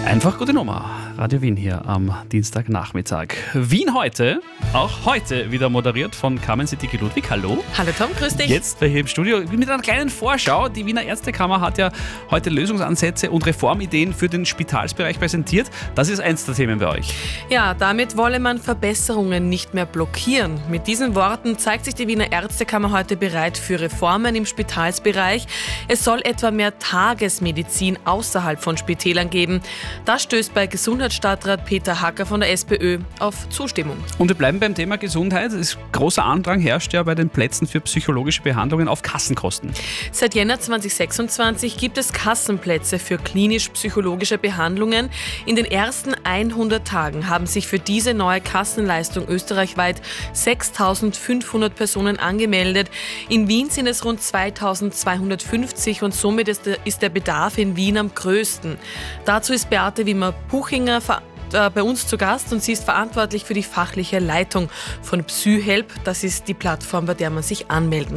Einfach gute Nummer. Radio Wien hier am Dienstagnachmittag. Wien heute, auch heute wieder moderiert von Carmen Sittiki Ludwig. Hallo. Hallo Tom, grüß dich. Jetzt hier im Studio mit einer kleinen Vorschau. Die Wiener Ärztekammer hat ja heute Lösungsansätze und Reformideen für den Spitalsbereich präsentiert. Das ist eins der Themen bei euch. Ja, damit wolle man Verbesserungen nicht mehr blockieren. Mit diesen Worten zeigt sich die Wiener Ärztekammer heute bereit für Reformen im Spitalsbereich. Es soll etwa mehr Tagesmedizin außerhalb von Spitälern geben. Das stößt bei Gesundheitsstadtrat Peter Hacker von der SPÖ auf Zustimmung. Und wir bleiben beim Thema Gesundheit. Großer Andrang herrscht ja bei den Plätzen für psychologische Behandlungen auf Kassenkosten. Seit Jänner 2026 gibt es Kassenplätze für klinisch-psychologische Behandlungen. In den ersten 100 Tagen haben sich für diese neue Kassenleistung österreichweit 6.500 Personen angemeldet. In Wien sind es rund 2.250 und somit ist der Bedarf in Wien am größten. Dazu ist Beate Wimmer-Puchinger bei uns zu Gast und sie ist verantwortlich für die fachliche Leitung von PsyHelp. Das ist die Plattform, bei der man sich anmelden